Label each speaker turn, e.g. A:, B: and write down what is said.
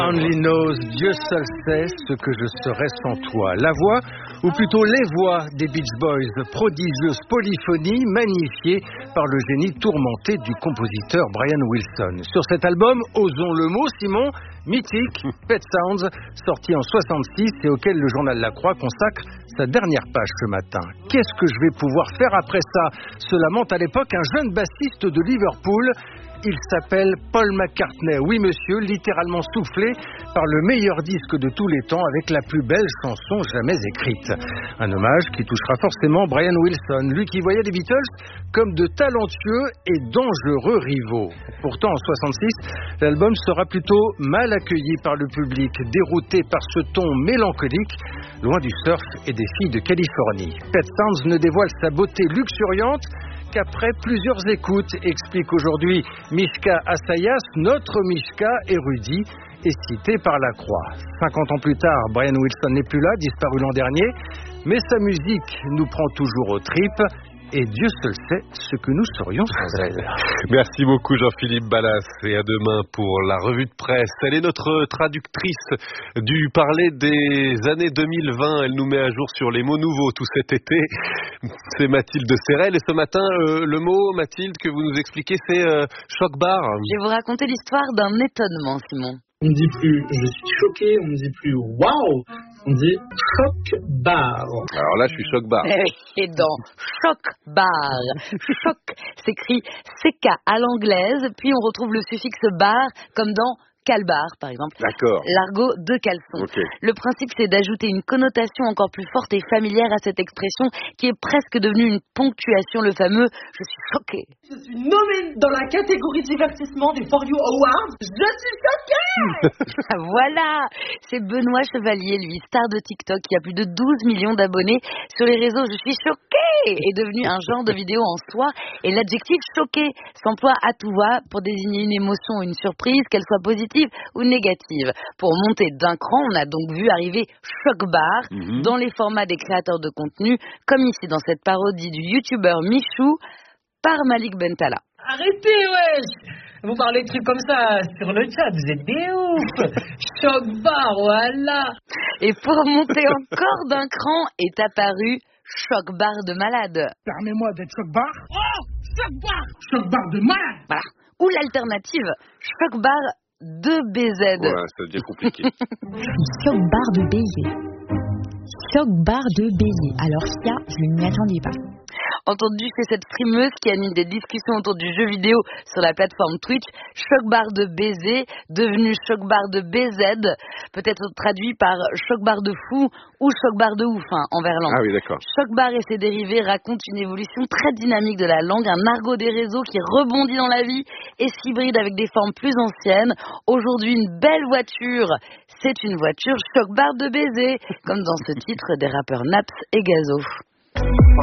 A: Only knows, Dieu seul sait ce que je serais sans toi. La voix, ou plutôt les voix des Beach Boys, prodigieuse polyphonie magnifiée par le génie tourmenté du compositeur Brian Wilson. Sur cet album, osons le mot, Simon, mythique, Pet Sounds, sorti en 66 et auquel le journal La Croix consacre sa dernière page ce matin. Qu'est-ce que je vais pouvoir faire après ça? Se lamente à l'époque un jeune bassiste de Liverpool. Il s'appelle Paul McCartney. Oui, monsieur, littéralement soufflé par le meilleur disque de tous les temps avec la plus belle chanson jamais écrite. Un hommage qui touchera forcément Brian Wilson, lui qui voyait les Beatles comme de talentueux et dangereux rivaux. Pourtant, en 66, l'album sera plutôt mal accueilli par le public, dérouté par ce ton mélancolique, loin du surf et des filles de Californie. Pet Sounds ne dévoile sa beauté luxuriante qu'après plusieurs écoutes, explique aujourd'hui Mishka Assayas, notre Mishka érudit et cité par La Croix. 50 ans plus tard, Brian Wilson n'est plus là, disparu l'an dernier, mais sa musique nous prend toujours aux tripes. Et Dieu seul sait ce que nous serions sans elle.
B: Merci beaucoup Jean-Philippe Ballas et à demain pour la revue de presse. Elle est notre traductrice du parler des années 2020. Elle nous met à jour sur les mots nouveaux tout cet été. C'est Mathilde Serrel et ce matin, le mot, Mathilde, que vous nous expliquez, c'est choc-bar.
C: Je vais vous raconter l'histoire d'un étonnement, Simon.
D: On ne dit plus je suis choqué, on ne dit plus waouh, on dit choc-bar.
B: Alors là, je suis choc-bar.
C: Et dans choc-bar, choc s'écrit CK à l'anglaise, puis on retrouve le suffixe bar comme dans calbar, par exemple.
B: D'accord.
C: L'argot de caleçon.
B: Okay.
C: Le principe, c'est d'ajouter une connotation encore plus forte et familière à cette expression qui est presque devenue une ponctuation, le fameux « je suis choqué ».
E: Je suis nommé dans la catégorie divertissement des For You Awards. Je suis choqué.
C: Voilà, c'est Benoît Chevalier, lui, star de TikTok, qui a plus de 12 millions d'abonnés sur les réseaux. Je suis choqué est devenu un genre de vidéo en soi et l'adjectif choqué s'emploie à tout va pour désigner une émotion ou une surprise, qu'elle soit positive ou négative. Pour monter d'un cran, on a donc vu arriver choc-bar dans les formats des créateurs de contenu, comme ici dans cette parodie du youtubeur Michou par Malik Bentala.
E: Arrêtez, wesh! Vous parlez de trucs comme ça sur le chat, vous êtes des ouf! Choc-bar, voilà!
C: Et pour monter encore d'un cran est apparu choc-bar de malade.
F: Permets-moi d'être choc-bar. Oh! Choc-bar! Choc-bar de malade!
C: Voilà. Ou l'alternative, choc-bar de BZ.
B: Ouais, ça devient compliqué.
G: Choc-bar de baiser. Choc-bar de baiser. Alors ça, je ne m'y attendais pas.
C: Entendu, c'est cette streameuse qui anime des discussions autour du jeu vidéo sur la plateforme Twitch. Choc-bar de baiser, devenu choc-bar de BZ, peut-être traduit par choc-bar de fou ou choc-bar de ouf en verlan.
B: Ah oui, d'accord.
C: Choc-bar et ses dérivés racontent une évolution très dynamique de la langue, un argot des réseaux qui rebondit dans la vie et s'hybride avec des formes plus anciennes. Aujourd'hui, une belle voiture, c'est une voiture choc-bar de baiser, comme dans ce titre des rappeurs Naps et Gazo.